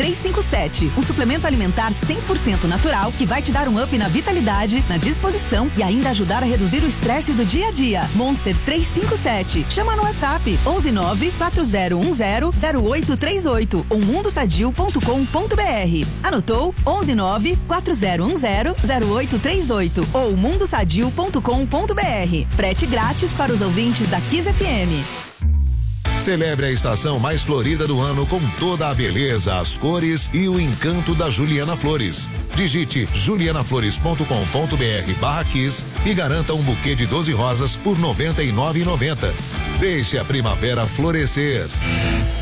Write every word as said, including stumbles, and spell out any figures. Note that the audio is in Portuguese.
trezentos e cinquenta e sete, um suplemento alimentar cem por cento natural que vai te dar um up na vitalidade, na disposição e ainda ajudar a reduzir o estresse do dia a dia. Monster trezentos e cinquenta e sete. Chama no WhatsApp onze nove quatro zero um zero zero oito três oito ou mundo sadio ponto com ponto br. Anotou? onze nove quatro zero um zero zero oito três oito ou mundo sadio ponto com ponto br. Frete grátis para os ouvintes da Kiss F M. Celebre a estação mais florida do ano com toda a beleza, as cores e o encanto da Juliana Flores. Digite juliana flores ponto com ponto br barra Kiss e garanta um buquê de doze rosas por noventa e nove reais e noventa centavos. Deixe a primavera florescer.